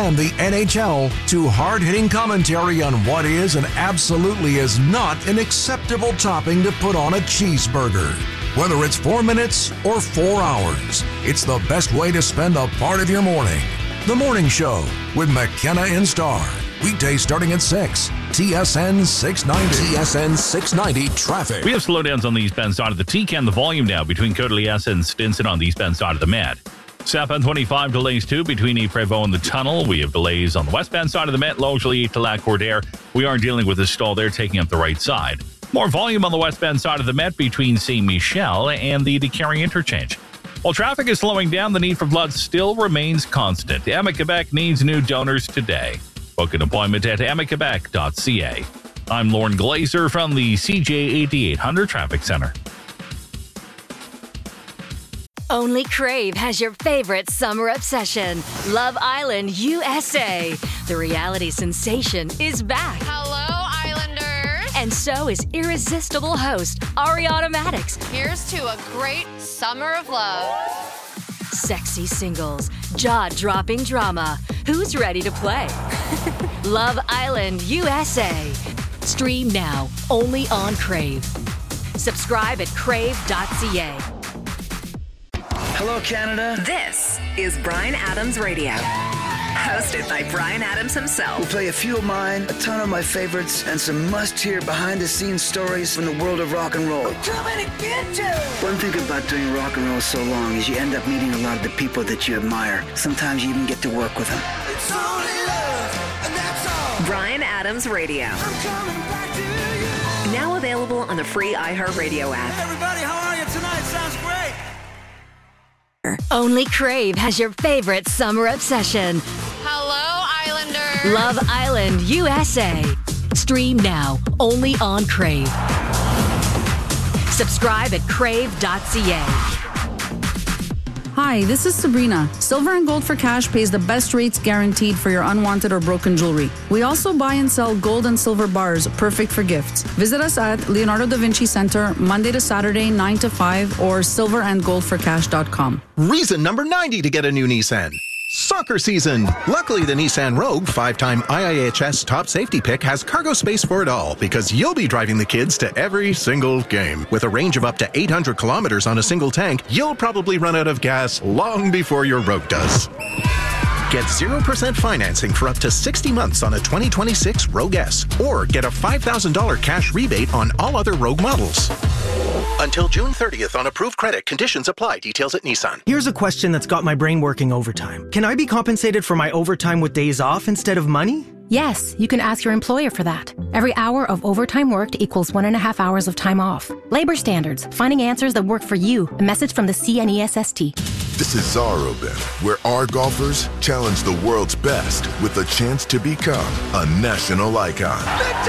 From the NHL to hard-hitting commentary on what is and absolutely is not an acceptable topping to put on a cheeseburger. Whether it's 4 minutes or 4 hours, it's the best way to spend a part of your morning. The Morning Show with McKenna and Starr. Weekdays starting at 6. TSN 690. TSN 690 traffic. We have slowdowns on the eastbound side of the T-Can. The volume now between Côte d'Liesse and Stinson on the eastbound side of the Met. Southbound 25 delays too between Prévost and the tunnel. We have delays on the westbound side of the Met, Longely to Lac-Cordaire. We are dealing with a stall there taking up the right side. More volume on the westbound side of the Met between Saint-Michel and the Décarie interchange. While traffic is slowing down, the need for blood still remains constant. Emma Quebec needs new donors today. Book an appointment at emmaquebec.ca. I'm Lauren Glazer from the CJ 8800 Traffic Center. Only Crave has your favorite summer obsession, Love Island USA. The reality sensation is back. Hello, Islanders. And so is irresistible host Ariana Madix. Here's to a great summer of love. Sexy singles, jaw-dropping drama. Who's ready to play? Love Island USA. Stream now, only on Crave. Subscribe at crave.ca. Hello, Canada. This is Bryan Adams Radio. Hosted by Bryan Adams himself. We'll play a few of mine, a ton of my favorites, and some must-hear behind-the-scenes stories from the world of rock and roll. One thing about doing rock and roll so long is you end up meeting a lot of the people that you admire. Sometimes you even get to work with them. It's only love, and that's all. Bryan Adams Radio. I'm coming back to you. Now available on the free iHeartRadio app. Hey, everybody, how are you tonight? Sounds great. Only Crave has your favorite summer obsession, Hello, Islanders. Love Island USA. Stream now, only on Crave. Subscribe at crave.ca. Hi, this is Sabrina. Silver and Gold for Cash pays the best rates guaranteed for your unwanted or broken jewelry. We also buy and sell gold and silver bars, perfect for gifts. Visit us at Leonardo da Vinci Center, Monday to Saturday, 9 to 5, or silverandgoldforcash.com. Reason number 90 to get a new Nissan. Soccer season. Luckily, the Nissan Rogue, 5-time IIHS top safety pick, has cargo space for it all because you'll be driving the kids to every single game. With a range of up to 800 kilometers on a single tank, you'll probably run out of gas long before your Rogue does. Get 0% financing for up to 60 months on a 2026 Rogue S, or get a $5,000 cash rebate on all other Rogue models. Until June 30th on approved credit. Conditions apply. Details at Nissan. Here's a question that's got my brain working overtime. Can I be compensated for my overtime with days off instead of money? Yes, you can ask your employer for that. Every hour of overtime worked equals 1.5 hours of time off. Labor standards, finding answers that work for you. A message from the CNESST. This is Czar Open, where our golfers challenge the world's best with a chance to become a national icon.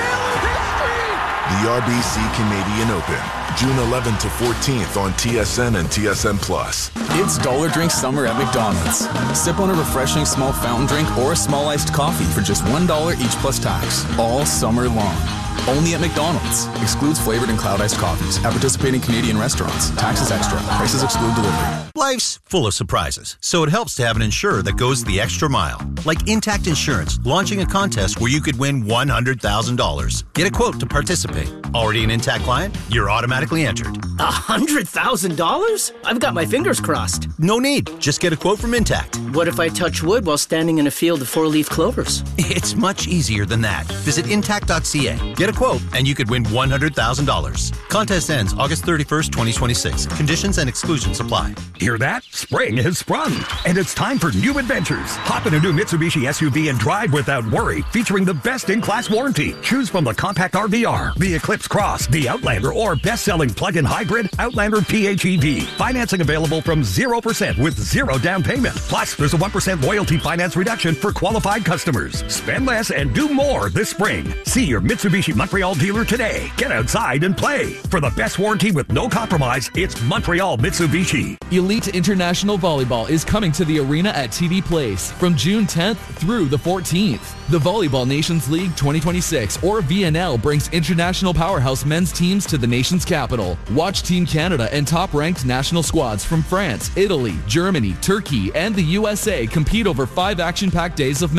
The RBC Canadian Open, June 11th to 14th on TSN and TSN+. It's Dollar Drink Summer at McDonald's. Sip on a refreshing small fountain drink or a small iced coffee for just $1 each plus tax, all summer long. Only at McDonald's. Excludes flavored and cloud iced coffees. At participating Canadian restaurants. Taxes extra. Prices exclude delivery. Life's full of surprises, so it helps to have an insurer that goes the extra mile. Like Intact Insurance, launching a contest where you could win $100,000. Get a quote to participate. Already an Intact client? You're automatically entered. $100,000? I've got my fingers crossed. No need. Just get a quote from Intact. What if I touch wood while standing in a field of 4-leaf clovers? It's much easier than that. Visit Intact.ca. Get a quote, and you could win $100,000. Contest ends August 31st, 2026. Conditions and exclusions apply. Hear that? Spring has sprung, and it's time for new adventures. Hop in a new Mitsubishi SUV and drive without worry, featuring the best-in-class warranty. Choose from the Compact RVR, the Eclipse Cross, the Outlander, or best-selling plug-in hybrid Outlander PHEV. Financing available from 0% with zero down payment. Plus, there's a 1% loyalty finance reduction for qualified customers. Spend less and do more this spring. See your Mitsubishi Montreal dealer today. Get outside and play. For the best warranty with no compromise, it's Montreal Mitsubishi. Elite International Volleyball is coming to the arena at TD Place from June 10th through the 14th. The Volleyball Nations League 2026, or VNL, brings international powerhouse men's teams to the nation's capital. Watch Team Canada and top-ranked national squads from France, Italy, Germany, Turkey, and the USA compete over 5 action-packed days of